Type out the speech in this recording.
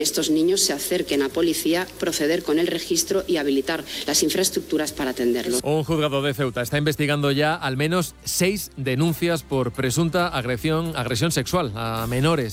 estos niños se acerquen a policía, proceder con el registro y habilitar las infraestructuras para atenderlos. Un juzgado de Ceuta está investigando ya al menos 6 denuncias por presunta agresión sexual a menores.